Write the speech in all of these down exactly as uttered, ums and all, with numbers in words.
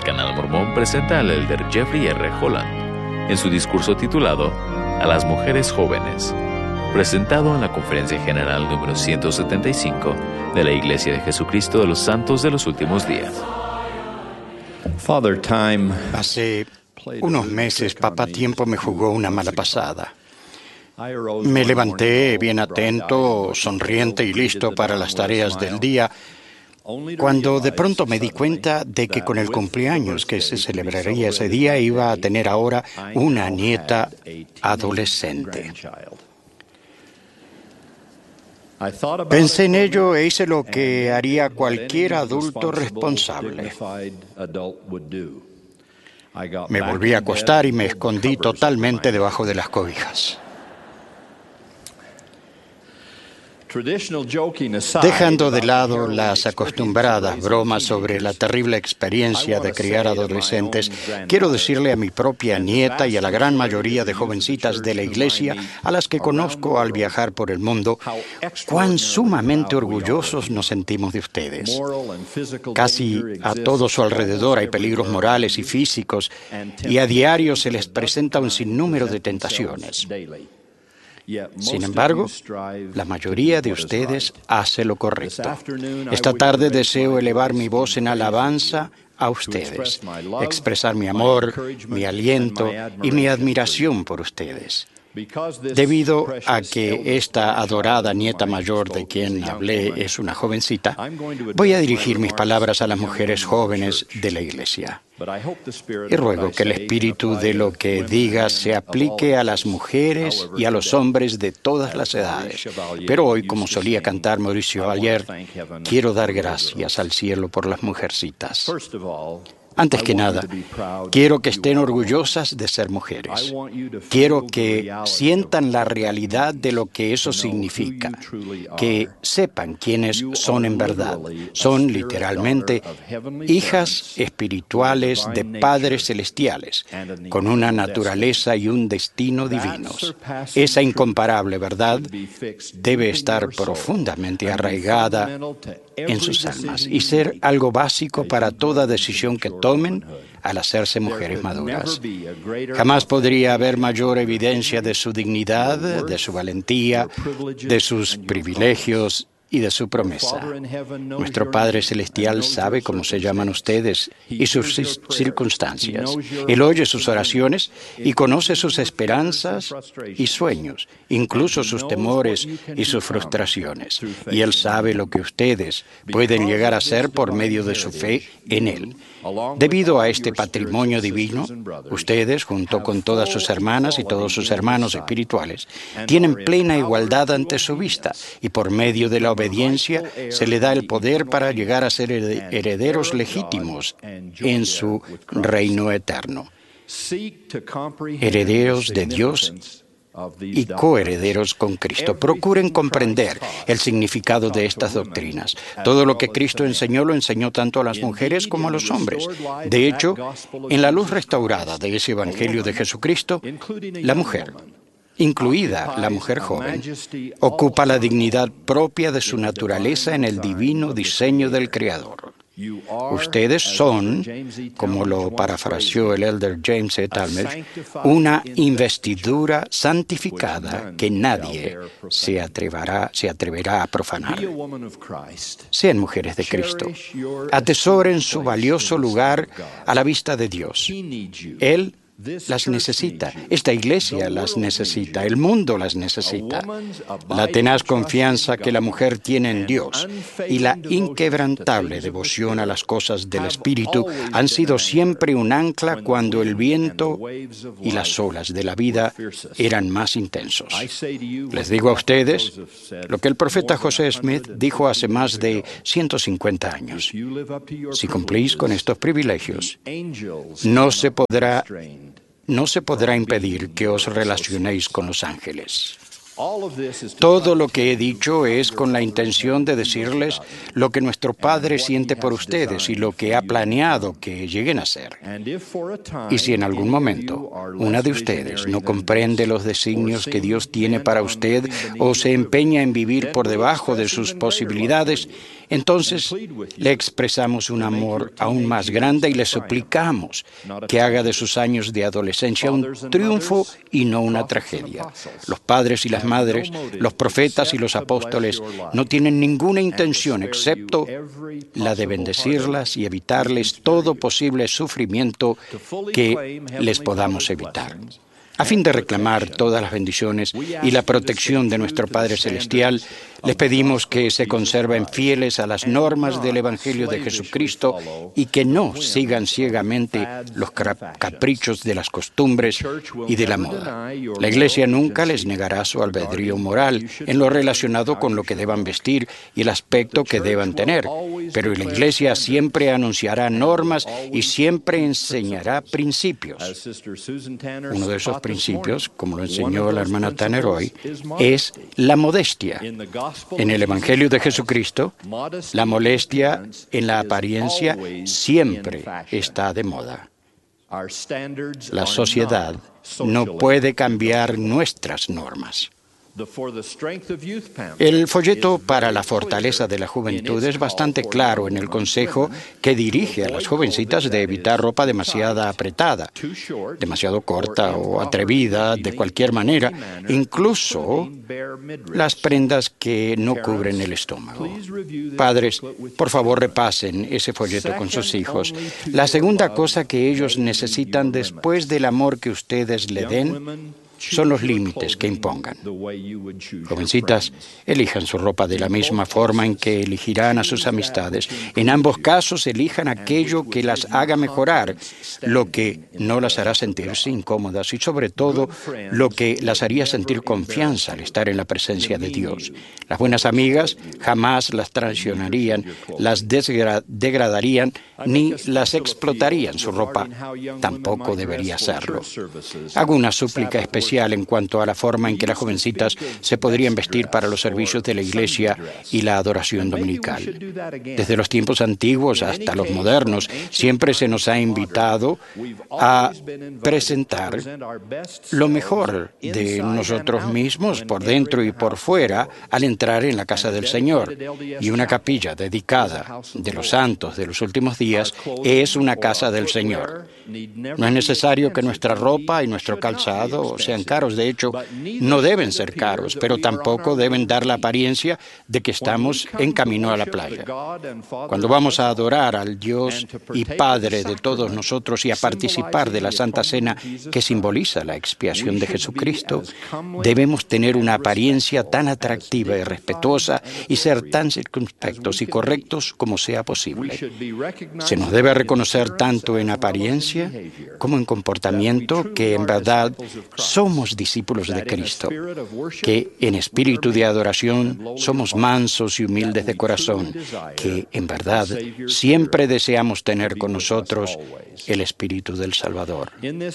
El Canal Mormón presenta al elder Jeffrey R. Holland en su discurso titulado A las mujeres jóvenes, presentado en la Conferencia General número ciento setenta y cinco de la Iglesia de Jesucristo de los Santos de los Últimos Días. Father Time. Hace unos meses, Papá Tiempo me jugó una mala pasada. Me levanté bien atento, sonriente y listo para las tareas del día, cuando de pronto me di cuenta de que con el cumpleaños que se celebraría ese día iba a tener ahora una nieta adolescente. Pensé en ello e hice lo que haría cualquier adulto responsable. Me volví a acostar y me escondí totalmente debajo de las cobijas. Dejando de lado las acostumbradas bromas sobre la terrible experiencia de criar adolescentes, quiero decirle a mi propia nieta y a la gran mayoría de jovencitas de la iglesia a las que conozco al viajar por el mundo, cuán sumamente orgullosos nos sentimos de ustedes. Casi a todo su alrededor hay peligros morales y físicos, y a diario se les presenta un sinnúmero de tentaciones. Sin embargo, la mayoría de ustedes hace lo correcto. Esta tarde deseo elevar mi voz en alabanza a ustedes, expresar mi amor, mi aliento y mi admiración por ustedes. Debido a que esta adorada nieta mayor de quien hablé es una jovencita, voy a dirigir mis palabras a las mujeres jóvenes de la iglesia. Y ruego que el espíritu de lo que diga se aplique a las mujeres y a los hombres de todas las edades. Pero hoy, como solía cantar Mauricio ayer, quiero dar gracias al cielo por las mujercitas. Antes que nada, quiero que estén orgullosas de ser mujeres. Quiero que sientan la realidad de lo que eso significa, que sepan quiénes son en verdad. Son literalmente hijas espirituales de padres celestiales, con una naturaleza y un destino divinos. Esa incomparable verdad debe estar profundamente arraigada en sus almas y ser algo básico para toda decisión que tomen al hacerse mujeres maduras. Jamás podría haber mayor evidencia de su dignidad, de su valentía, de sus privilegios y de su promesa. Nuestro Padre Celestial sabe cómo se llaman ustedes y sus circunstancias. Él oye sus oraciones y conoce sus esperanzas y sueños, incluso sus temores y sus frustraciones. Y Él sabe lo que ustedes pueden llegar a ser por medio de su fe en Él. Debido a este patrimonio divino, ustedes, junto con todas sus hermanas y todos sus hermanos espirituales, tienen plena igualdad ante su vista, y por medio de la obediencia se le da el poder para llegar a ser herederos legítimos en su reino eterno. Herederos de Dios y coherederos con Cristo. Procuren comprender el significado de estas doctrinas. Todo lo que Cristo enseñó lo enseñó tanto a las mujeres como a los hombres. De hecho, en la luz restaurada de ese Evangelio de Jesucristo, la mujer, incluida la mujer joven, ocupa la dignidad propia de su naturaleza en el divino diseño del Creador. Ustedes son, como lo parafraseó el elder James E. Talmage, una investidura santificada que nadie se atreverá, se atreverá a profanar. Sean mujeres de Cristo. Atesoren su valioso lugar a la vista de Dios. Él las necesita, esta iglesia las necesita, el mundo las necesita. La tenaz confianza que la mujer tiene en Dios y la inquebrantable devoción a las cosas del Espíritu han sido siempre un ancla cuando el viento y las olas de la vida eran más intensos. Les digo a ustedes lo que el profeta José Smith dijo hace más de ciento cincuenta años. Si cumplís con estos privilegios, no se podrá No se podrá impedir que os relacionéis con los ángeles. Todo lo que he dicho es con la intención de decirles lo que nuestro Padre siente por ustedes y lo que ha planeado que lleguen a ser. Y si en algún momento una de ustedes no comprende los designios que Dios tiene para usted o se empeña en vivir por debajo de sus posibilidades, Entonces le expresamos un amor aún más grande y le suplicamos que haga de sus años de adolescencia un triunfo y no una tragedia. Los padres y las madres, los profetas y los apóstoles no tienen ninguna intención excepto la de bendecirlas y evitarles todo posible sufrimiento que les podamos evitar. A fin de reclamar todas las bendiciones y la protección de nuestro Padre Celestial, les pedimos que se conserven fieles a las normas del Evangelio de Jesucristo y que no sigan ciegamente los caprichos de las costumbres y de la moda. La Iglesia nunca les negará su albedrío moral en lo relacionado con lo que deban vestir y el aspecto que deban tener, pero la Iglesia siempre anunciará normas y siempre enseñará principios. Uno de esos principios, como lo enseñó la hermana Tanner hoy, es la modestia. En el Evangelio de Jesucristo, la modestia en la apariencia siempre está de moda. La sociedad no puede cambiar nuestras normas. El folleto para la fortaleza de la juventud es bastante claro en el consejo que dirige a las jovencitas de evitar ropa demasiado apretada, demasiado corta o atrevida de cualquier manera, incluso las prendas que no cubren el estómago. Padres, por favor repasen ese folleto con sus hijos. La segunda cosa que ellos necesitan después del amor que ustedes le den son los límites que impongan. Jovencitas, elijan su ropa de la misma forma en que elegirán a sus amistades. En ambos casos, elijan aquello que las haga mejorar, lo que no las hará sentirse incómodas y, sobre todo, lo que las haría sentir confianza al estar en la presencia de Dios. Las buenas amigas jamás las traicionarían, las desgra- degradarían ni las explotarían. Su ropa tampoco debería hacerlo. Hago una súplica especial en cuanto a la forma en que las jovencitas se podrían vestir para los servicios de la iglesia y la adoración dominical. Desde los tiempos antiguos hasta los modernos, siempre se nos ha invitado a presentar lo mejor de nosotros mismos por dentro y por fuera al entrar en la casa del Señor. Y una capilla dedicada de los santos de los últimos días es una casa del Señor. No es necesario que nuestra ropa y nuestro calzado sean caros. De hecho, no deben ser caros, pero tampoco deben dar la apariencia de que estamos en camino a la playa. Cuando vamos a adorar al Dios y Padre de todos nosotros y a participar de la Santa Cena que simboliza la expiación de Jesucristo, debemos tener una apariencia tan atractiva y respetuosa y ser tan circunspectos y correctos como sea posible. Se nos debe reconocer tanto en apariencia como en comportamiento que en verdad somos discípulos de Cristo, que en espíritu de adoración somos mansos y humildes de corazón, que en verdad siempre deseamos tener con nosotros el Espíritu del Salvador.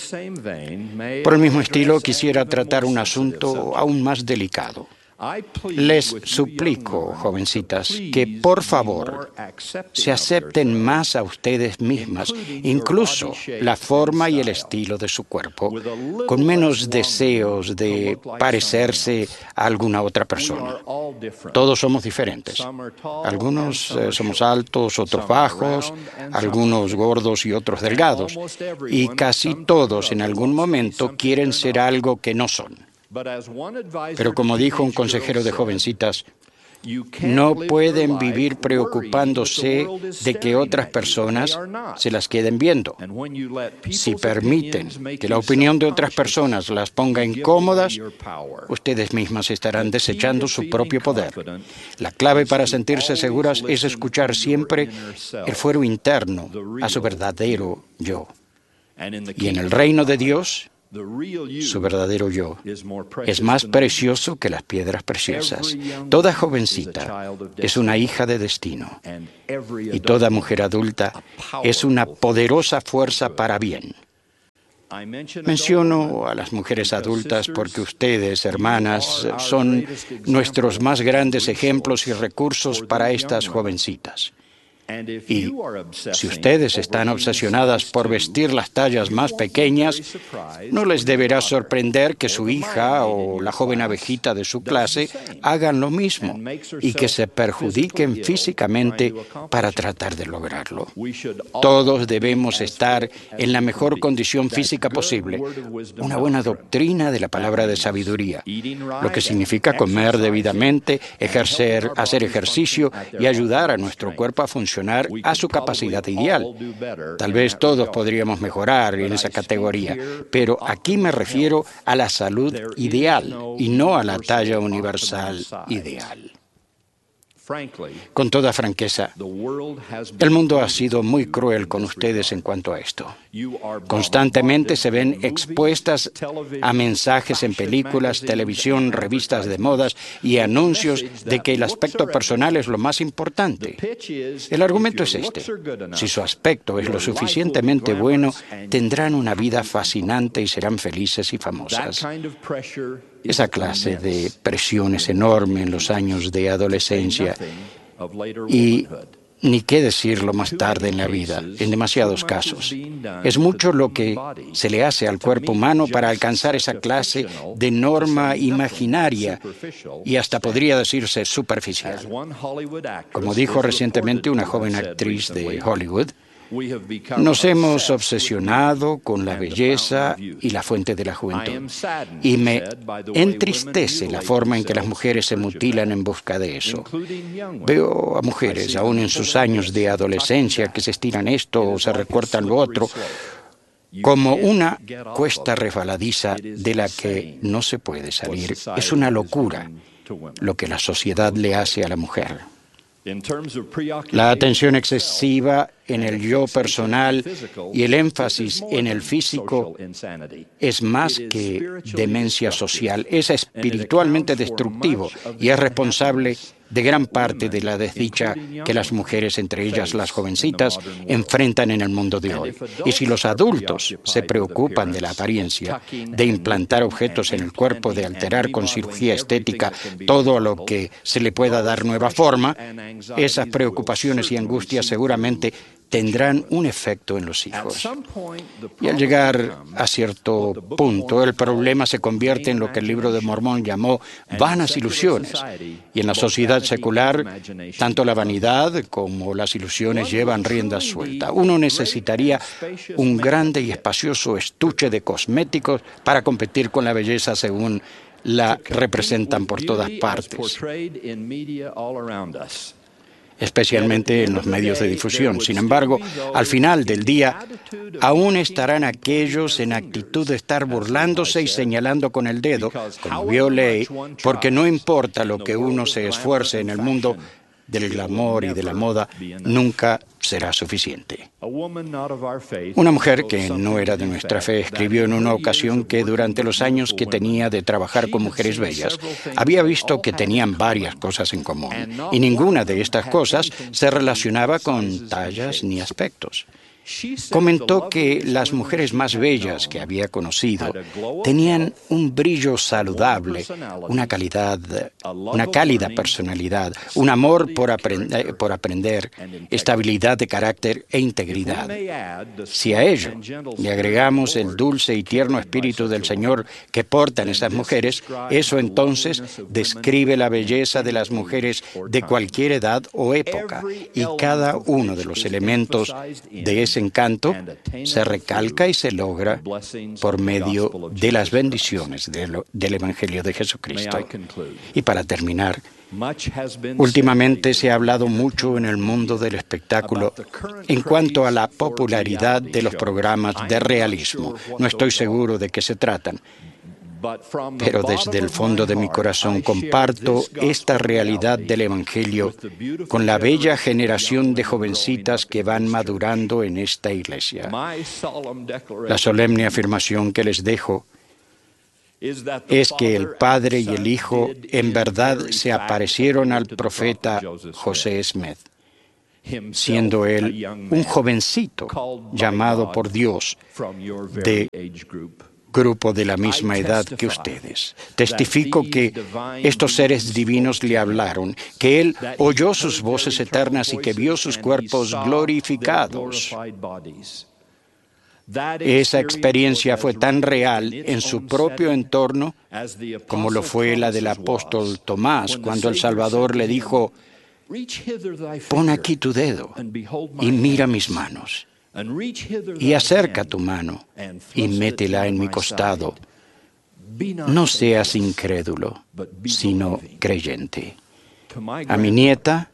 Por el mismo estilo, quisiera tratar un asunto aún más delicado. Les suplico, jovencitas, que por favor se acepten más a ustedes mismas, incluso la forma y el estilo de su cuerpo, con menos deseos de parecerse a alguna otra persona. Todos somos diferentes. Algunos eh, somos altos, otros bajos, algunos gordos y otros delgados, y casi todos en algún momento quieren ser algo que no son. Pero como dijo un consejero de jovencitas, no pueden vivir preocupándose de que otras personas se las queden viendo. Si permiten que la opinión de otras personas las ponga incómodas, ustedes mismas estarán desechando su propio poder. La clave para sentirse seguras es escuchar siempre el fuero interno a su verdadero yo. Y en el reino de Dios, su verdadero yo es más precioso que las piedras preciosas. Toda jovencita es una hija de destino y toda mujer adulta es una poderosa fuerza para bien. Menciono a las mujeres adultas porque ustedes, hermanas, son nuestros más grandes ejemplos y recursos para estas jovencitas. Y si ustedes están obsesionadas por vestir las tallas más pequeñas, no les deberá sorprender que su hija o la joven abejita de su clase hagan lo mismo y que se perjudiquen físicamente para tratar de lograrlo. Todos debemos estar en la mejor condición física posible. Una buena doctrina de la palabra de sabiduría, lo que significa comer debidamente, ejercer, hacer ejercicio y ayudar a nuestro cuerpo a funcionar a su capacidad ideal. Tal vez todos podríamos mejorar en esa categoría, pero aquí me refiero a la salud ideal y no a la talla universal ideal. Con toda franqueza, el mundo ha sido muy cruel con ustedes en cuanto a esto. Constantemente se ven expuestas a mensajes en películas, televisión, revistas de modas y anuncios de que el aspecto personal es lo más importante. El argumento es este: si su aspecto es lo suficientemente bueno, tendrán una vida fascinante y serán felices y famosas. Esa clase de presión es enorme en los años de adolescencia y ni qué decirlo más tarde en la vida, en demasiados casos. Es mucho lo que se le hace al cuerpo humano para alcanzar esa clase de norma imaginaria y hasta podría decirse superficial. Como dijo recientemente una joven actriz de Hollywood, nos hemos obsesionado con la belleza y la fuente de la juventud. Y me entristece la forma en que las mujeres se mutilan en busca de eso. Veo a mujeres, aún en sus años de adolescencia, que se estiran esto o se recortan lo otro, como una cuesta resbaladiza de la que no se puede salir. Es una locura lo que la sociedad le hace a la mujer. La atención excesiva en el yo personal y el énfasis en el físico es más que demencia social, es espiritualmente destructivo y es responsable de gran parte de la desdicha que las mujeres, entre ellas las jovencitas, enfrentan en el mundo de hoy. Y si los adultos se preocupan de la apariencia, de implantar objetos en el cuerpo, de alterar con cirugía estética todo a lo que se le pueda dar nueva forma, esas preocupaciones y angustias seguramente tendrán un efecto en los hijos. Y al llegar a cierto punto, el problema se convierte en lo que el Libro de Mormón llamó vanas ilusiones. Y en la sociedad secular, tanto la vanidad como las ilusiones llevan rienda suelta. Uno necesitaría un grande y espacioso estuche de cosméticos para competir con la belleza según la representan por todas partes, especialmente en los medios de difusión. Sin embargo, al final del día, aún estarán aquellos en actitud de estar burlándose y señalando con el dedo, como vio Ley, porque no importa lo que uno se esfuerce en el mundo del glamour y de la moda, nunca será suficiente. Una mujer que no era de nuestra fe escribió en una ocasión que durante los años que tenía de trabajar con mujeres bellas, había visto que tenían varias cosas en común, y ninguna de estas cosas se relacionaba con tallas ni aspectos. Comentó que las mujeres más bellas que había conocido tenían un brillo saludable, una calidad, una cálida personalidad, un amor por, aprend- por aprender, estabilidad de carácter e integridad. Si a ello le agregamos el dulce y tierno espíritu del Señor que portan esas mujeres, eso entonces describe la belleza de las mujeres de cualquier edad o época, y cada uno de los elementos de ese encanto se recalca y se logra por medio de las bendiciones del, del Evangelio de Jesucristo. Y para terminar, últimamente se ha hablado mucho en el mundo del espectáculo en cuanto a la popularidad de los programas de realismo. No estoy seguro de qué se tratan, pero desde el fondo de mi corazón comparto esta realidad del Evangelio con la bella generación de jovencitas que van madurando en esta iglesia. La solemne afirmación que les dejo es que el Padre y el Hijo en verdad se aparecieron al profeta José Smith, siendo él un jovencito llamado por Dios de grupo de la misma edad que ustedes. Testifico que estos seres divinos le hablaron, que Él oyó sus voces eternas y que vio sus cuerpos glorificados. Esa experiencia fue tan real en su propio entorno como lo fue la del apóstol Tomás cuando el Salvador le dijo: pon aquí tu dedo y mira mis manos, y acerca tu mano y métela en mi costado. No seas incrédulo, sino creyente. A mi nieta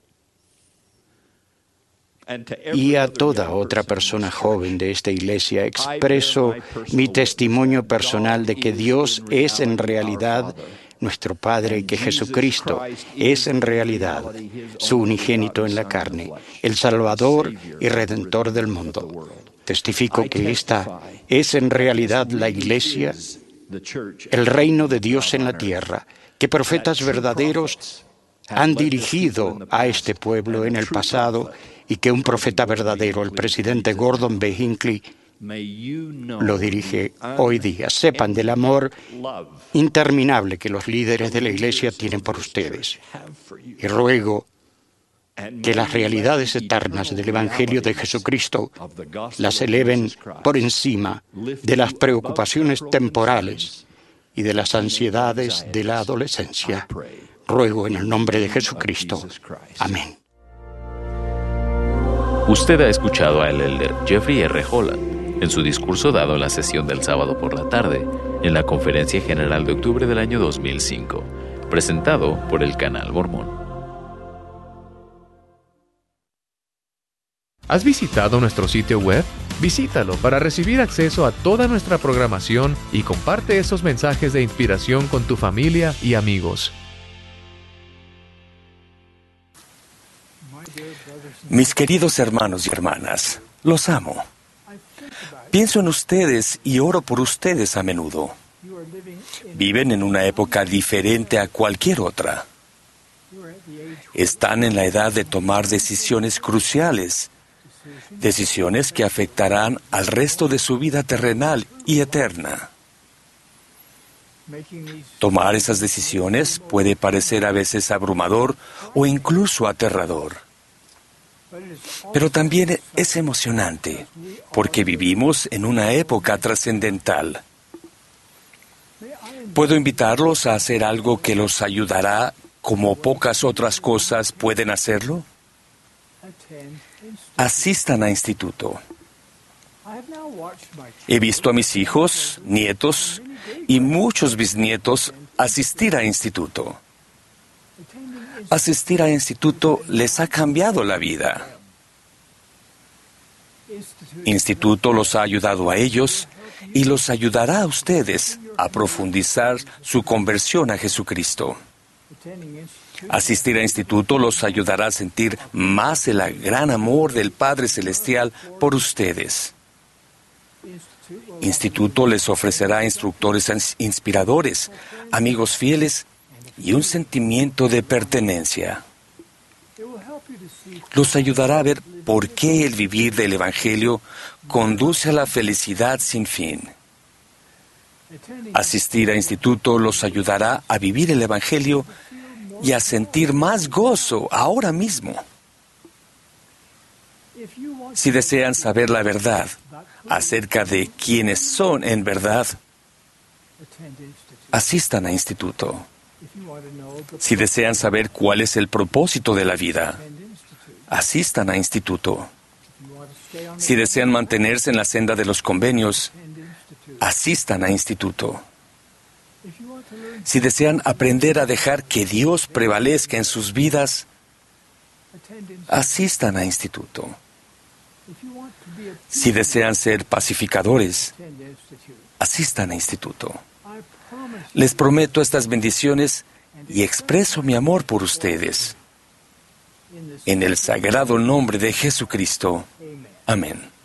y a toda otra persona joven de esta iglesia expreso mi testimonio personal de que Dios es en realidad nuestro Padre y que Jesucristo es en realidad su unigénito en la carne, el Salvador y Redentor del mundo. Testifico que esta es en realidad la iglesia, el reino de Dios en la tierra, que profetas verdaderos han dirigido a este pueblo en el pasado y que un profeta verdadero, el presidente Gordon B. Hinckley, lo dirige hoy día. Sepan del amor interminable que los líderes de la Iglesia tienen por ustedes. Y ruego que las realidades eternas del Evangelio de Jesucristo las eleven por encima de las preocupaciones temporales y de las ansiedades de la adolescencia. Ruego en el nombre de Jesucristo. Amén. Usted ha escuchado al elder Jeffrey R. Holland en su discurso dado en la sesión del sábado por la tarde en la Conferencia General de octubre del año dos mil cinco, presentado por el Canal Mormón. ¿Has visitado nuestro sitio web? Visítalo para recibir acceso a toda nuestra programación y comparte esos mensajes de inspiración con tu familia y amigos. Mis queridos hermanos y hermanas, los amo. Pienso en ustedes y oro por ustedes a menudo. Viven en una época diferente a cualquier otra. Están en la edad de tomar decisiones cruciales, decisiones que afectarán al resto de su vida terrenal y eterna. Tomar esas decisiones puede parecer a veces abrumador o incluso aterrador. Pero también es emocionante, porque vivimos en una época trascendental. ¿Puedo invitarlos a hacer algo que los ayudará como pocas otras cosas pueden hacerlo? Asistan a instituto. He visto a mis hijos, nietos y muchos bisnietos asistir a instituto. Asistir a instituto les ha cambiado la vida. Instituto los ha ayudado a ellos y los ayudará a ustedes a profundizar su conversión a Jesucristo. Asistir a instituto los ayudará a sentir más el gran amor del Padre Celestial por ustedes. Instituto les ofrecerá instructores inspiradores, amigos fieles y un sentimiento de pertenencia. Los ayudará a ver por qué el vivir del Evangelio conduce a la felicidad sin fin. Asistir a instituto los ayudará a vivir el Evangelio y a sentir más gozo ahora mismo. Si desean saber la verdad acerca de quiénes son en verdad, asistan a instituto. Si desean saber cuál es el propósito de la vida, asistan a instituto. Si desean mantenerse en la senda de los convenios, asistan a instituto. Si desean aprender a dejar que Dios prevalezca en sus vidas, asistan a instituto. Si desean ser pacificadores, asistan a instituto. Les prometo estas bendiciones y expreso mi amor por ustedes. En el sagrado nombre de Jesucristo. Amén.